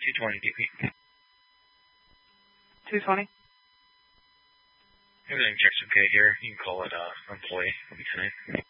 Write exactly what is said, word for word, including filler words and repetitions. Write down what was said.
two twenty D P. two twenty. Everything checks okay here. You can call it uh, employee. Lieutenant.